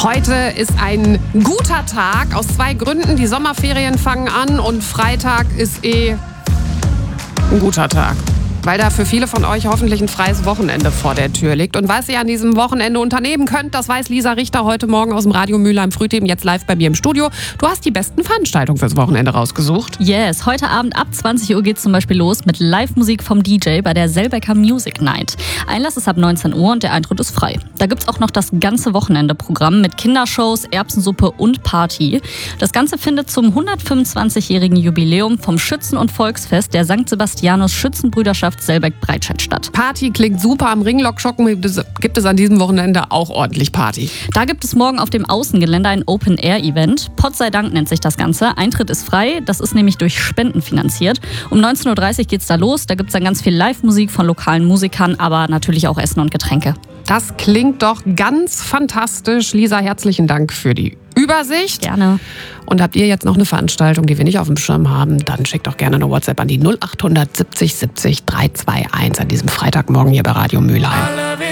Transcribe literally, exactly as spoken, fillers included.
Heute ist ein guter Tag aus zwei Gründen. Die Sommerferien fangen an und Freitag ist eh ein guter Tag. Weil da für viele von euch hoffentlich ein freies Wochenende vor der Tür liegt. Und was ihr an diesem Wochenende unternehmen könnt, das weiß Lisa Richter heute Morgen aus dem Radio Mülheim Frühthemen, jetzt live bei mir im Studio. Du hast die besten Veranstaltungen fürs Wochenende rausgesucht. Yes, heute Abend ab zwanzig Uhr geht's zum Beispiel los mit Live-Musik vom D J bei der Selbecker Music Night. Einlass ist ab neunzehn Uhr und der Eintritt ist frei. Da gibt's auch noch das ganze Wochenende-Programm mit Kindershows, Erbsensuppe und Party. Das Ganze findet zum hundertfünfundzwanzigjährigen Jubiläum vom Schützen- und Volksfest der Sankt Sebastianus Schützenbrüderschaft Selbeck-Breitscheid statt. Party klingt super. Am Ringlockschocken gibt es, gibt es an diesem Wochenende auch ordentlich Party. Da gibt es morgen auf dem Außengelände ein Open-Air-Event. Pott sei Dank nennt sich das Ganze. Eintritt ist frei. Das ist nämlich durch Spenden finanziert. Um neunzehn Uhr dreißig geht's da los. Da gibt's dann ganz viel Live-Musik von lokalen Musikern, aber natürlich auch Essen und Getränke. Das klingt doch ganz fantastisch. Lisa, herzlichen Dank für die Übersicht. Gerne. Und habt ihr jetzt noch eine Veranstaltung, die wir nicht auf dem Schirm haben, dann schickt doch gerne eine WhatsApp an die null acht siebzig siebzig drei zwei eins an diesem Freitagmorgen hier bei Radio Mülheim.